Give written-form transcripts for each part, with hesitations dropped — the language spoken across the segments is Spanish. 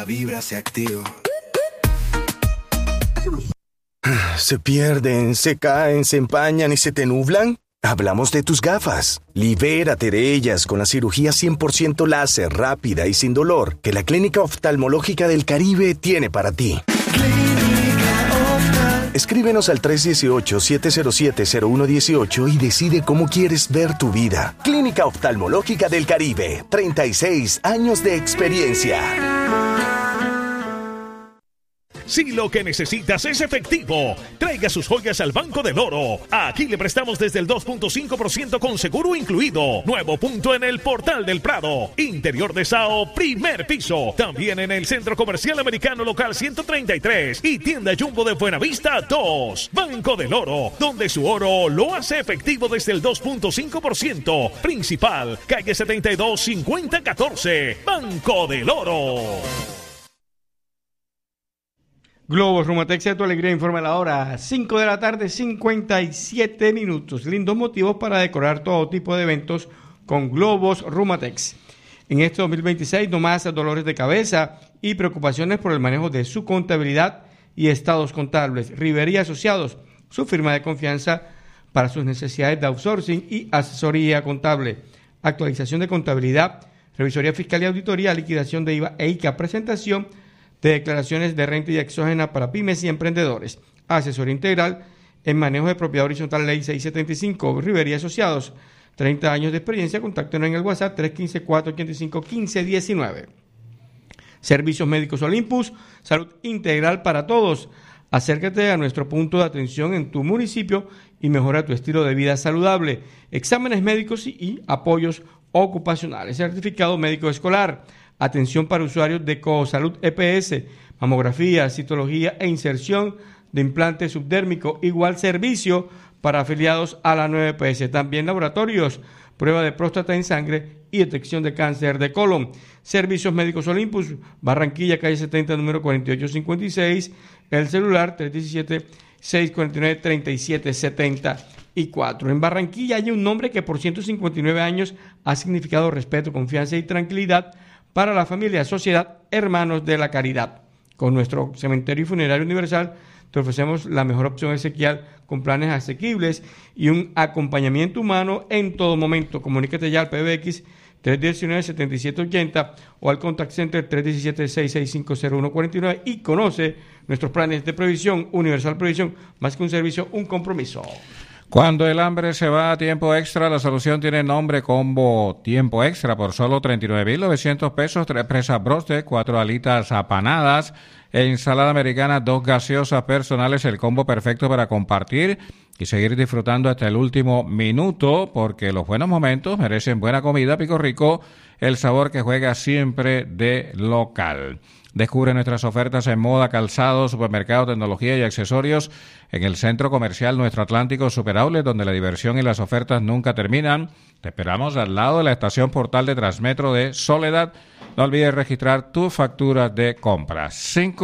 Vibra se activa. ¿Se pierden, se caen, se empañan y se te nublan? Hablamos de tus gafas. Libérate de ellas con la cirugía 100% láser, rápida y sin dolor que la Clínica Oftalmológica del Caribe tiene para ti. Escríbenos al 318-707-0118 y decide cómo quieres ver tu vida. Clínica Oftalmológica del Caribe, 36 años de experiencia. Si lo que necesitas es efectivo, traiga sus joyas al Banco del Oro. Aquí le prestamos desde el 2.5% con seguro incluido. Nuevo punto en el Portal del Prado. Interior de Sao, primer piso. También en el Centro Comercial Americano Local 133 y Tienda Jumbo de Buenavista 2. Banco del Oro, donde su oro lo hace efectivo desde el 2.5%. Principal, calle 72, 5014. Banco del Oro. Globos Rumatex de tu alegría informa la hora, 5 de la tarde, 57 minutos. Lindos motivos para decorar todo tipo de eventos con Globos Rumatex. En este 2026 no más dolores de cabeza y preocupaciones por el manejo de su contabilidad y estados contables. Rivera y Asociados, su firma de confianza para sus necesidades de outsourcing y asesoría contable. Actualización de contabilidad, revisoría fiscal y auditoría, liquidación de IVA e ICA, presentación de declaraciones de renta y exógena para pymes y emprendedores. Asesoría integral en manejo de propiedad horizontal, ley 675, Rivera y Asociados, 30 años de experiencia. Contáctenos en el WhatsApp 315-485-1519. Servicios Médicos Olympus, salud integral para todos. Acércate a nuestro punto de atención en tu municipio y mejora tu estilo de vida saludable. Exámenes médicos y apoyos ocupacionales. Certificado médico escolar. Atención para usuarios de Cosalud EPS, mamografía, citología e inserción de implante subdérmico. Igual servicio para afiliados a la 9PS. También laboratorios, prueba de próstata en sangre y detección de cáncer de colon. Servicios Médicos Olympus, Barranquilla, calle 70, número 4856. El celular 317-649-3774. En Barranquilla hay un nombre que por 159 años ha significado respeto, confianza y tranquilidad para la familia, sociedad, hermanos de la caridad. Con nuestro cementerio y funerario universal te ofrecemos la mejor opción esequial con planes asequibles y un acompañamiento humano en todo momento. Comunícate ya al PBX 319-7780 o al Contact Center 317-665-0149 y conoce nuestros planes de previsión. Universal Previsión, más que un servicio, un compromiso. Cuando el hambre se va a tiempo extra, la solución tiene nombre combo tiempo extra por solo 39,900 pesos, 3 presas broste, 4 alitas apanadas, ensalada americana, 2 gaseosas personales, el combo perfecto para compartir y seguir disfrutando hasta el último minuto, porque los buenos momentos merecen buena comida. Pico Rico, el sabor que juega siempre de local. Descubre nuestras ofertas en moda, calzado, supermercado, tecnología y accesorios en el Centro Comercial Nuestro Atlántico Super Outlet, donde la diversión y las ofertas nunca terminan. Te esperamos al lado de la estación Portal de Transmetro de Soledad. No olvides registrar tu factura de compras.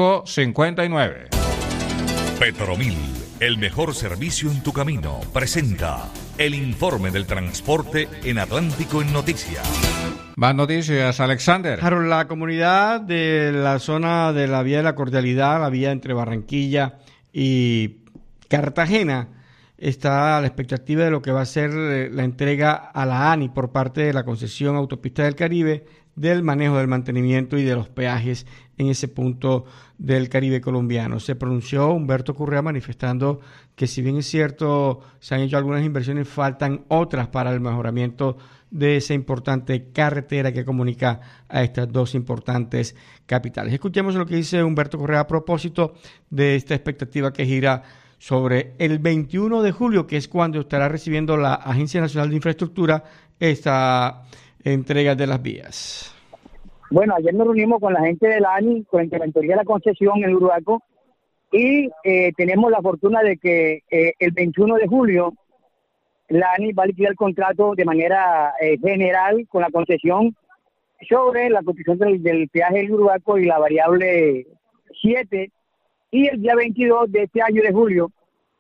559. Petromil, el mejor servicio en tu camino, presenta el informe del transporte en Atlántico en Noticias. Más noticias, Alexander. Harold, la comunidad de la zona de la Vía de la Cordialidad, la vía entre Barranquilla y Cartagena, está a la expectativa de lo que va a ser la entrega a la ANI por parte de la concesión Autopista del Caribe del manejo del mantenimiento y de los peajes en ese punto del Caribe colombiano. Se pronunció Humberto Correa manifestando que si bien es cierto, se han hecho algunas inversiones, faltan otras para el mejoramiento de esa importante carretera que comunica a estas dos importantes capitales. Escuchemos lo que dice Humberto Correa a propósito de esta expectativa que gira sobre el 21 de julio, que es cuando estará recibiendo la Agencia Nacional de Infraestructura esta entrega de las vías. Bueno, ayer nos reunimos con la gente de la ANI, con la Interventoría de la Concesión en Uruaco, y tenemos la fortuna de que el 21 de julio la ANI va a liquidar el contrato de manera general con la concesión sobre la construcción del peaje del Uruaco y la variable 7, y el día 22 de este año de julio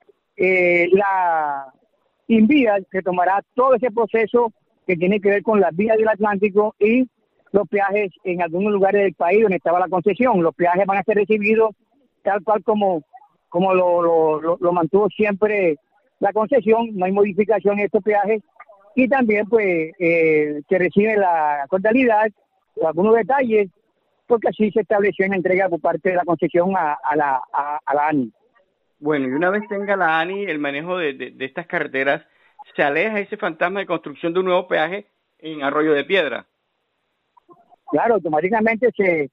la Invía retomará todo ese proceso que tiene que ver con las vías del Atlántico y los peajes en algunos lugares del país donde estaba la concesión. Los peajes van a ser recibidos tal cual como lo mantuvo siempre la concesión. No hay modificación en estos peajes. Y también pues se recibe la cordialidad, algunos detalles, porque así se estableció en la entrega por parte de la concesión a la ANI. Bueno, y una vez tenga la ANI el manejo de estas carreteras, se aleja ese fantasma de construcción de un nuevo peaje en Arroyo de Piedra. Claro, automáticamente se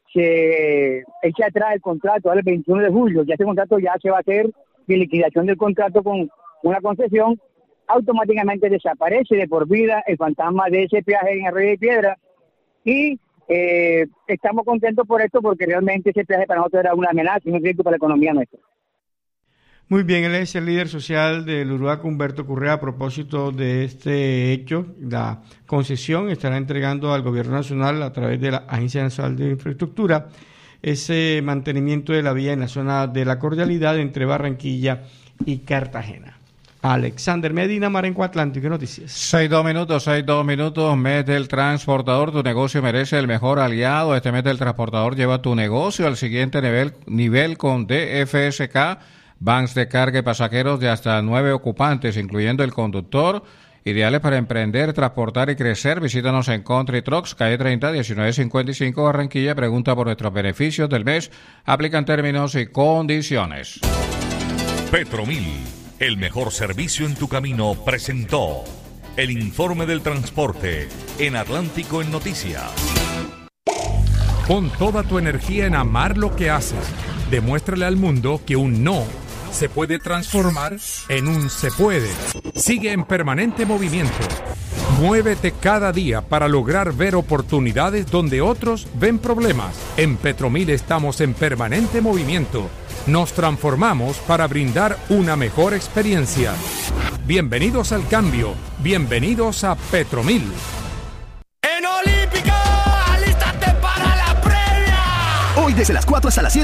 echa atrás el contrato al 21 de julio. Ya ese contrato ya se va a hacer de liquidación del contrato con una concesión. Automáticamente desaparece de por vida el fantasma de ese peaje en Arroyo de Piedra y estamos contentos por esto porque realmente ese peaje para nosotros era una amenaza y un riesgo para la economía nuestra. Muy bien, él es el líder social del Uruguaco, Humberto Correa. A propósito de este hecho, la concesión estará entregando al Gobierno Nacional a través de la Agencia Nacional de Infraestructura ese mantenimiento de la vía en la zona de la Cordialidad entre Barranquilla y Cartagena. Alexander Medina, Marenco Atlántico, noticias. 6-2 minutos, mes del transportador, tu negocio merece el mejor aliado. Este mes del transportador lleva tu negocio al siguiente nivel con DFSK, vans de carga y pasajeros de hasta 9 ocupantes, incluyendo el conductor, ideales para emprender, transportar y crecer. Visítanos en Country Trucks, calle 30, 1955, Barranquilla. Pregunta por nuestros beneficios del mes. Aplican términos y condiciones. Petromil, el mejor servicio en tu camino, presentó el informe del transporte en Atlántico en Noticias. Pon toda tu energía en amar lo que haces. Demuéstrale al mundo que un no se puede transformar en un se puede. Sigue en permanente movimiento. Muévete cada día para lograr ver oportunidades donde otros ven problemas. En Petromil estamos en permanente movimiento. Nos transformamos para brindar una mejor experiencia. Bienvenidos al cambio. Bienvenidos a Petromil. En Olímpico, alístate para la previa. Hoy desde las 4 hasta las 7